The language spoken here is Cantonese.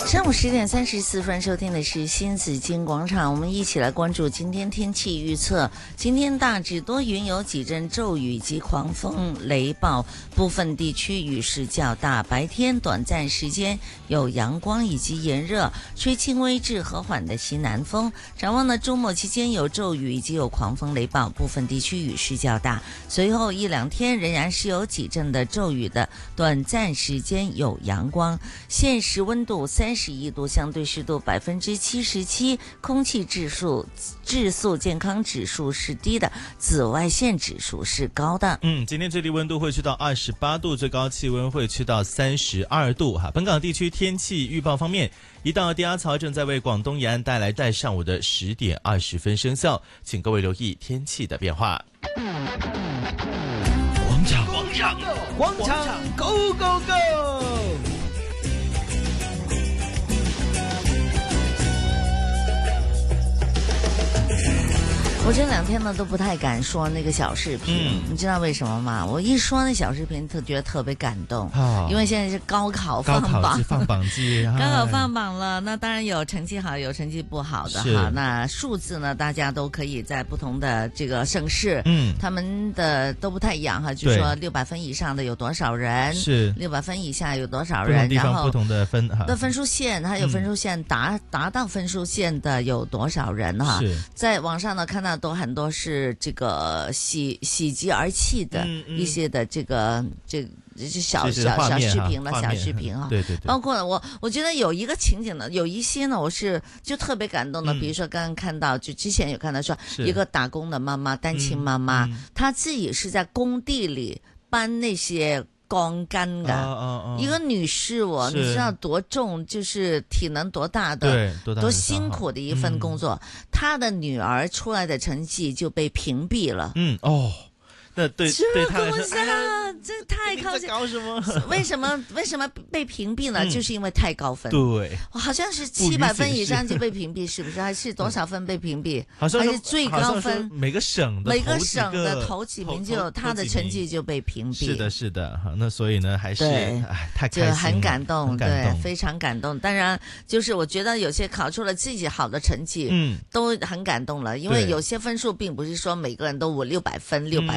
上午10:34，收听的是新紫金广场，我们一起来关注今天天气预测。今天大致多云，有几阵骤雨及狂风雷暴，部分地区雨势较大，白天短暂时间有阳光以及炎热，吹轻微至和缓的西南风。展望呢，周末期间有骤雨以及有狂风雷暴，部分地区雨势较大，随后一两天仍然是有几阵的骤雨的，短暂时间有阳光。现时温度31度，相对湿度77%，空气质素健康指数是低的，紫外线指数是高的。 今天最低温度会去到28度，最高气温会去到32度哈。本港地区天气预报方面，一道低压槽正在为广东沿岸带来在上午的10点20分生效，请各位留意天气的变化。广场 ，Go Go Go！ 我这两天呢都不太敢说那个小视频，你知道为什么吗？我一说那小视频，觉得特别感动，因为现在是高考放榜季， 高考放榜了，那当然有成绩好，有成绩不好的哈。那数字呢，大家都可以在不同的这个省市，他们的都不太一样哈，就说600分以上的有多少人，是600分以下有多少人，然后不同的分数线，还有分数线达到分数线的有多少人哈。在网上呢看到都很多是这喜极而泣的一些的这小视频了，小视频哈， 对， 包括我觉得有一个情景呢，有一些呢我是就特别感动的，比如说刚刚看到，就之前有看到说一个打工的妈妈，单亲妈妈，她自己是在工地里搬那些钢筋的一个女士你知道多重，就是体能多大的，多辛苦的一份工作。她的女儿出来的成绩就被屏蔽了。 那对他来说， 这太高兴！ 搞什么？ 为什么被屏蔽呢？就是因为太高分。 对， 好像是700分以上就被屏蔽，是不是？还是多少分被屏蔽？ 还是最高分？ 每个省的头几名就他的成绩就被屏蔽。 是的，好，那所以呢，还是太开心了， 就很感动，对，非常感动。当然，就是我觉得有些考出了自己好的成绩，都很感动了，因为有些分数并不是说每个人都500-600分、600